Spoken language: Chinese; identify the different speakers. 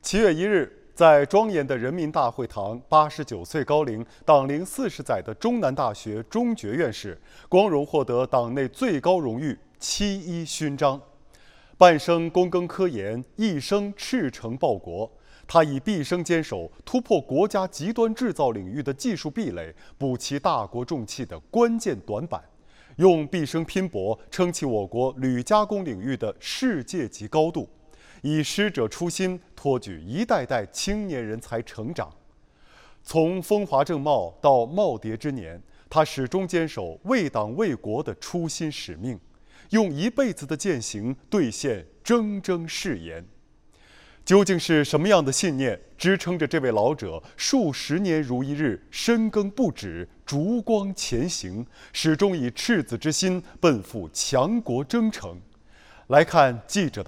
Speaker 1: 7月1日，在庄严的人民大会堂，89岁高龄、党龄40载的中南大学钟觉院士，光荣获得党内最高荣誉7·1勋章。半生躬耕科研，一生赤诚报国。他以毕生坚守突破国家极端制造领域的技术壁垒，补齐大国重器的关键短板，用毕生拼搏撑起我国铝加工领域的世界级高度，以师者初心托举一代代青年人才成长。从风华正茂到耄耋之年，他始终坚守为党为国的初心使命，用一辈子的践行兑现铮铮誓言。究竟是什么样的信念支撑着这位老者数十年如一日深耕不止、烛光前行，始终以赤子之心奔赴强国征程？来看记者的